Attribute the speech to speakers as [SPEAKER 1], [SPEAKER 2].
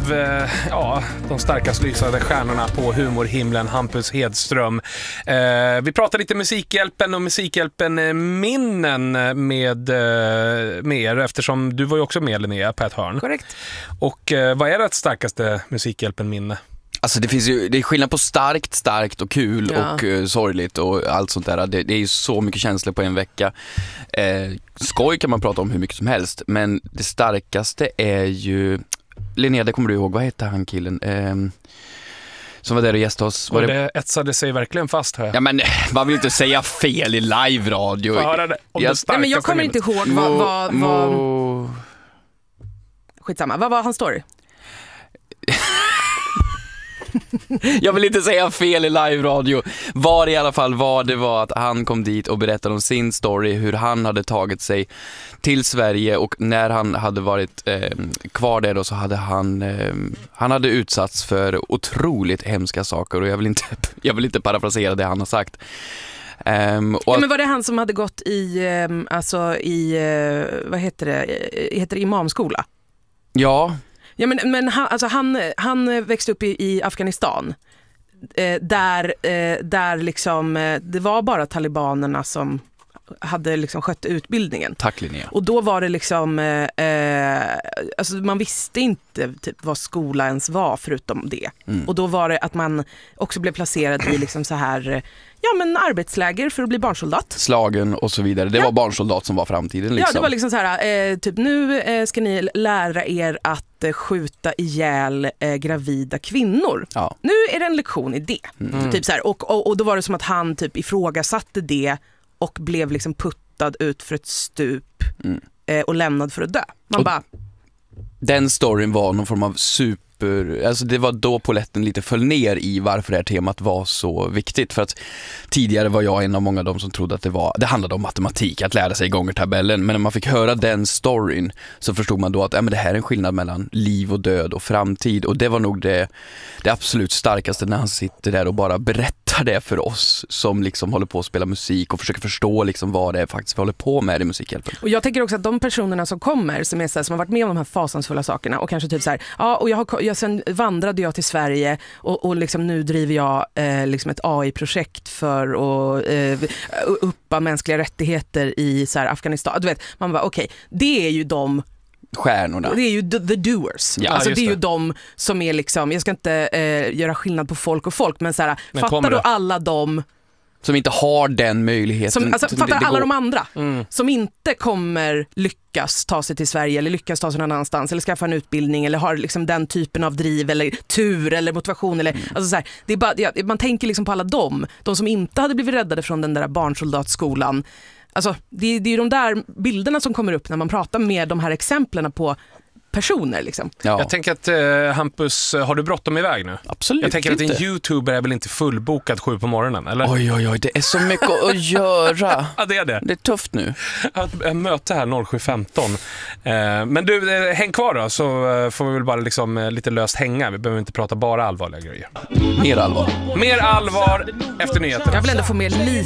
[SPEAKER 1] av de starkast lysande stjärnorna på humorhimlen, Hampus Hedström. Vi pratar lite Musikhjälpen och Musikhjälpen minnen med er, eftersom du var ju också med, Linnea, på ett hörn.
[SPEAKER 2] Korrekt.
[SPEAKER 1] Och vad är det starkaste Musikhjälpen-minne?
[SPEAKER 3] Alltså det är skillnad på starkt och kul och sorgligt och allt sånt där. Det är ju så mycket känslor på en vecka. Skoj kan man prata om hur mycket som helst, men det starkaste är ju... Linnea, det kommer du ihåg, vad heter han killen? Som var där och gästade oss.
[SPEAKER 1] Och det etsade sig verkligen fast här.
[SPEAKER 3] Ja, men man vill inte säga fel i live-radio.
[SPEAKER 2] Nej, men jag kommer inte ihåg vad... Skitsamma, vad var hans story?
[SPEAKER 3] Jag vill inte säga fel i live-radio. Var i alla fall vad det var att han kom dit och berättade om sin story, hur han hade tagit sig till Sverige, och när han hade varit kvar där då, så hade han hade utsatts för otroligt hemska saker, och jag vill inte parafrasera det han har sagt. Men
[SPEAKER 2] var det han som hade gått i vad heter det imamskola?
[SPEAKER 3] Ja.
[SPEAKER 2] Ja, men han växte upp i Afghanistan där liksom det var bara talibanerna som hade liksom skött utbildningen.
[SPEAKER 3] Tack, Linnea.
[SPEAKER 2] Och då var det liksom alltså man visste inte typ vad skola ens var förutom det. Och då var det att man också blev placerad i liksom så här arbetsläger för att bli barnsoldat. Slagen
[SPEAKER 3] och så vidare. Det var barnsoldat som var framtiden liksom.
[SPEAKER 2] Ja, det var liksom så här typ nu ska ni lära er att skjuta ihjäl gravida kvinnor. Ja. Nu är det en lektion i det. Typ så här, och då var det som att han typ ifrågasatte det och blev liksom puttad ut för ett stup och lämnad för att dö.
[SPEAKER 3] Den storyn var någon form av alltså det var då poletten lite föll ner i varför det här temat var så viktigt. För att tidigare var jag en av många av dem som trodde att det handlade om matematik, att lära sig gångertabellen. Men när man fick höra den storyn så förstod man då att men det här är en skillnad mellan liv och död och framtid. Och det var nog det absolut starkaste, när han sitter där och bara berättar det för oss som liksom håller på att spela musik och försöker förstå liksom vad det är faktiskt vi håller på med i Musikhjälpen.
[SPEAKER 2] Och jag tänker också att de personerna som kommer, som är så här, som har varit med om de här fasansfulla sakerna och kanske typ så här, och sen vandrade jag till Sverige och liksom nu driver jag liksom ett AI-projekt för att uppa mänskliga rättigheter i så här Afghanistan. Du vet, man bara okej, det är ju de
[SPEAKER 3] stjärnorna.
[SPEAKER 2] Det är ju the doers.
[SPEAKER 1] Ja,
[SPEAKER 2] alltså det är ju de som är liksom, jag ska inte göra skillnad på folk och folk, men så här, fattar då alla de
[SPEAKER 3] som inte har den möjligheten.
[SPEAKER 2] Fattar alla de andra som inte kommer lyckas ta sig till Sverige eller lyckas ta sig någon annanstans eller skaffa en utbildning eller har liksom den typen av driv eller tur eller motivation eller alltså så här, det är bara, man tänker liksom på alla de som inte hade blivit räddade från den där barnsoldatskolan. Alltså det är ju de där bilderna som kommer upp när man pratar med de här exemplen på personer liksom.
[SPEAKER 1] Ja. Jag tänker att Hampus, har du bråttom iväg nu?
[SPEAKER 3] Absolut.
[SPEAKER 1] Jag tänker
[SPEAKER 3] inte.
[SPEAKER 1] Att en YouTuber är väl inte fullbokad 7 på morgonen, eller?
[SPEAKER 3] Oj, det är så mycket att göra.
[SPEAKER 1] Ja, det är det.
[SPEAKER 3] Det är tufft nu.
[SPEAKER 1] Jag möte här 07.15. Men du, häng kvar då, så får vi väl bara liksom lite löst hänga. Vi behöver inte prata bara allvarliga grejer.
[SPEAKER 3] Mer allvar.
[SPEAKER 1] Mer allvar efter nyheterna.
[SPEAKER 2] Jag vill ändå få med lite